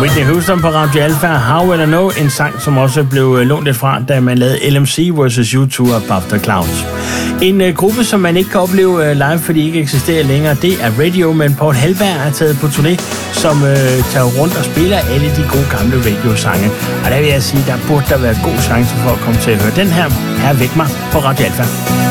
Whitney Houston på Radio Alpha, How Will I Know, en sang, som også blev lånt lidt fra, da man lavede LMC vs. U2 Above the Clouds. En gruppe, som man ikke kan opleve live, fordi de ikke eksisterer længere, det er Radio, men Paul Halberg er taget på turné, som tager rundt og spiller alle de gode gamle radiosange. Og der vil jeg sige, der burde der være god chance for at komme til at høre den her. Her væk mig på Radio Alpha.